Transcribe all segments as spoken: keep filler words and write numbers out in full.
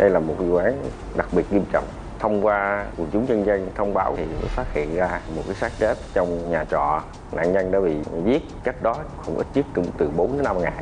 Đây là một vụ án đặc biệt nghiêm trọng. Thông qua quần chúng nhân dân thông báo thì phát hiện ra một cái xác chết trong nhà trọ. Nạn nhân đã bị giết cách đó không ít nhất cũng từ bốn đến năm ngày.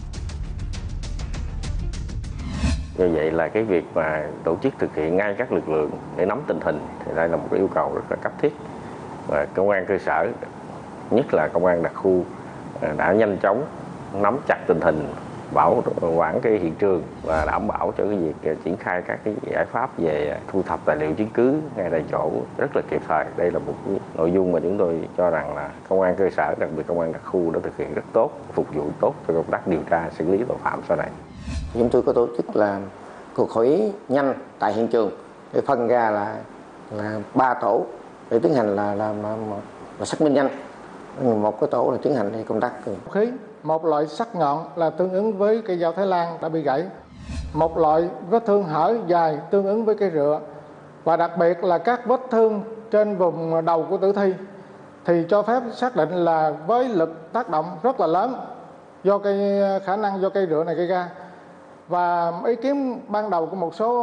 Như vậy là cái việc mà tổ chức thực hiện ngay các lực lượng để nắm tình hình thì đây là một cái yêu cầu rất là cấp thiết. Và công an cơ sở, nhất là công an đặc khu đã nhanh chóng nắm chặt tình hình, bảo quản cái hiện trường và đảm bảo cho cái việc triển khai các cái giải pháp về thu thập tài liệu chứng cứ ngay tại chỗ rất là kịp thời. Đây là một cái nội dung mà chúng tôi cho rằng là công an cơ sở, đặc biệt công an đặc khu đã thực hiện rất tốt, phục vụ tốt cho công tác điều tra xử lý tội phạm sau này. Chúng tôi có tổ chức là cuộc hỏi nhanh tại hiện trường để phân ra là là ba tổ để tiến hành là là, là, là xác minh nhanh. Một cái tổ là tiến hành công tác khí, một loại sắc nhọn là tương ứng với cây dao Thái Lan đã bị gãy, một loại vết thương hở dài tương ứng với cây rựa, và đặc biệt là các vết thương trên vùng đầu của tử thi thì cho phép xác định là với lực tác động rất là lớn do cây khả năng do cây rựa này gây ra. Và ý kiến ban đầu của một số